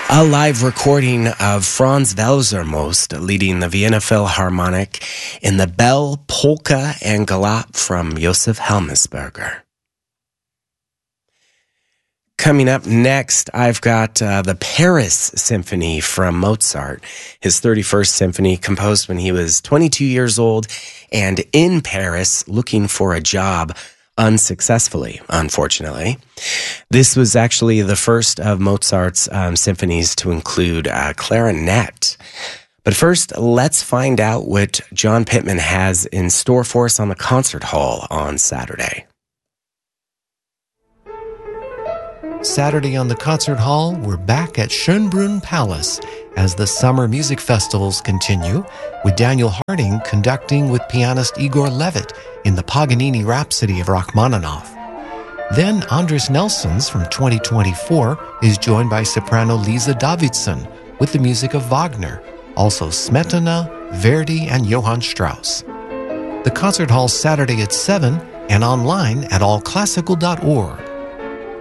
A live recording of Franz Welser-Most leading the Vienna Philharmonic in the Bell, Polka, and Galop from Josef Helmesberger. Coming up next, I've got the Paris Symphony from Mozart, his 31st symphony, composed when he was 22 years old and in Paris looking for a job, unsuccessfully, unfortunately. This was actually the first of Mozart's symphonies to include clarinet. But first, let's find out what John Pittman has in store for us on the concert hall on Saturday. Saturday on the concert hall, we're back at Schönbrunn Palace as the summer music festivals continue, with Daniel Harding conducting with pianist Igor Levit in the Paganini Rhapsody of Rachmaninoff. Then Andris Nelsons from 2024 is joined by soprano Lisa Davidsson with the music of Wagner, also Smetana, Verdi, and Johann Strauss. The concert hall Saturday at 7 and online at allclassical.org.